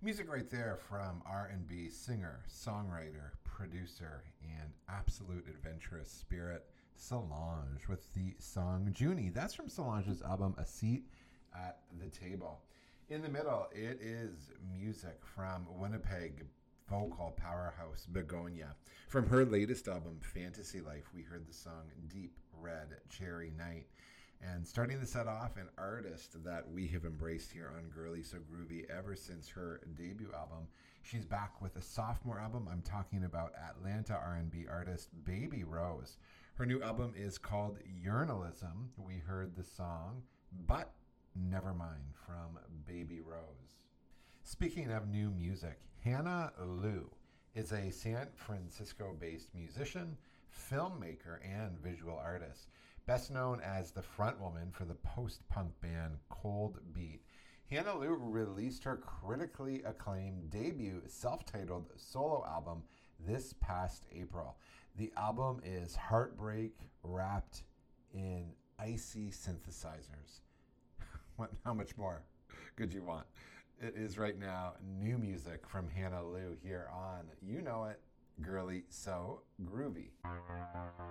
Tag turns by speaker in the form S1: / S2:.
S1: Music right there from R&B singer, songwriter, producer, and absolute adventurous spirit, Solange, with the song Junie. That's from Solange's album A Seat at the Table. In the middle, it is music from Winnipeg vocal powerhouse Begonia. From her latest album, Fantasy Life, we heard the song Deep Red Cherry Night. And starting the set off, an artist that we have embraced here on Girly So Groovy ever since her debut album. She's back with a sophomore album. I'm talking about Atlanta R&B artist Baby Rose. Her new album is called Yearnalism. We heard the song But Never Mind from Baby Rose. Speaking of new music, Hannah Liu is a San Francisco-based musician, filmmaker, and visual artist. Best known as the frontwoman for the post-punk band Cold Beat, Hannah Liu released her critically acclaimed debut self-titled solo album this past April. The album is heartbreak wrapped in icy synthesizers. How much more could you want? It is right now new music from Hannah Liu here on You Know It, Girly So Groovy.